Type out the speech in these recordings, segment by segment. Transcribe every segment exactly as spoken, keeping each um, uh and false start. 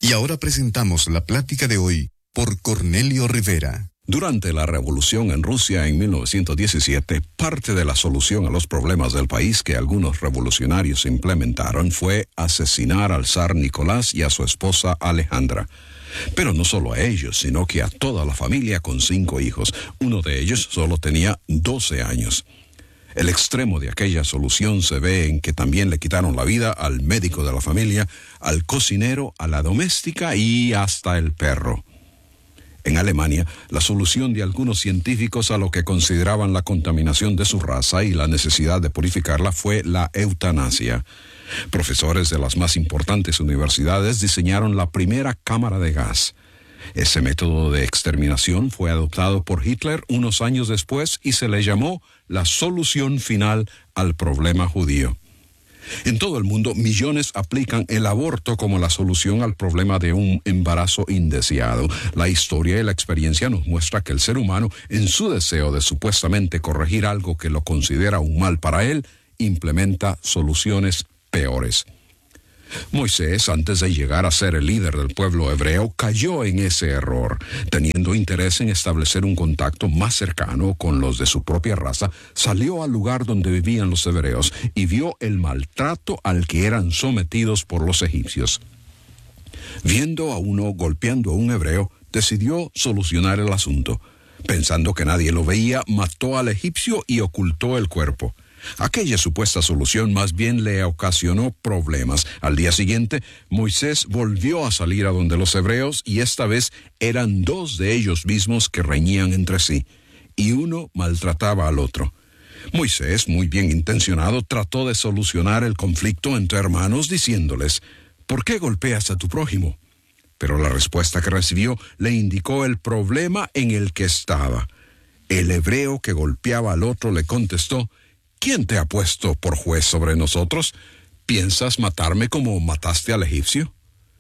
Y ahora presentamos la plática de hoy por Cornelio Rivera. Durante la revolución en Rusia en mil novecientos diecisiete, parte de la solución a los problemas del país que algunos revolucionarios implementaron fue asesinar al zar Nicolás y a su esposa Alejandra. Pero no solo a ellos, sino que a toda la familia con cinco hijos. Uno de ellos solo tenía doce años. El extremo de aquella solución se ve en que también le quitaron la vida al médico de la familia, al cocinero, a la doméstica y hasta el perro. En Alemania, la solución de algunos científicos a lo que consideraban la contaminación de su raza y la necesidad de purificarla fue la eutanasia. Profesores de las más importantes universidades diseñaron la primera cámara de gas. Ese método de exterminación fue adoptado por Hitler unos años después y se le llamó la solución final al problema judío. En todo el mundo, millones aplican el aborto como la solución al problema de un embarazo indeseado. La historia y la experiencia nos muestra que el ser humano, en su deseo de supuestamente corregir algo que lo considera un mal para él, implementa soluciones peores. Moisés, antes de llegar a ser el líder del pueblo hebreo, cayó en ese error. Teniendo interés en establecer un contacto más cercano con los de su propia raza, salió al lugar donde vivían los hebreos y vio el maltrato al que eran sometidos por los egipcios. Viendo a uno golpeando a un hebreo, decidió solucionar el asunto. Pensando que nadie lo veía, mató al egipcio y ocultó el cuerpo. Aquella supuesta solución más bien le ocasionó problemas. Al día siguiente, Moisés volvió a salir a donde los hebreos y esta vez eran dos de ellos mismos que reñían entre sí, y uno maltrataba al otro. Moisés, muy bien intencionado, trató de solucionar el conflicto entre hermanos diciéndoles: ¿por qué golpeas a tu prójimo? Pero la respuesta que recibió le indicó el problema en el que estaba. El hebreo que golpeaba al otro le contestó: ¿quién te ha puesto por juez sobre nosotros? ¿Piensas matarme como mataste al egipcio?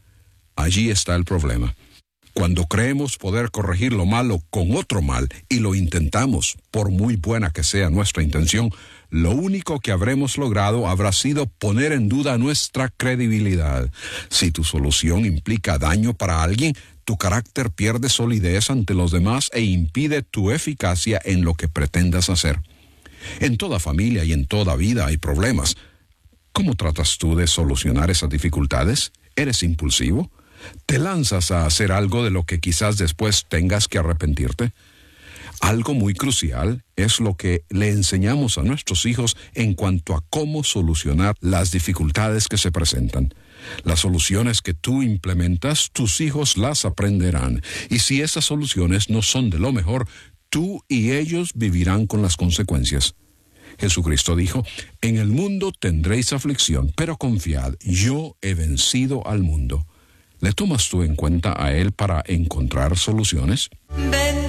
Allí está el problema. Cuando creemos poder corregir lo malo con otro mal y lo intentamos, por muy buena que sea nuestra intención, lo único que habremos logrado habrá sido poner en duda nuestra credibilidad. Si tu solución implica daño para alguien, tu carácter pierde solidez ante los demás e impide tu eficacia en lo que pretendas hacer. En toda familia y en toda vida hay problemas. ¿Cómo tratas tú de solucionar esas dificultades? ¿Eres impulsivo? ¿Te lanzas a hacer algo de lo que quizás después tengas que arrepentirte? Algo muy crucial es lo que le enseñamos a nuestros hijos en cuanto a cómo solucionar las dificultades que se presentan. Las soluciones que tú implementas, tus hijos las aprenderán. Y si esas soluciones no son de lo mejor, tú y ellos vivirán con las consecuencias. Jesucristo dijo: en el mundo tendréis aflicción, pero confiad, yo he vencido al mundo. ¿Le tomas tú en cuenta a Él para encontrar soluciones?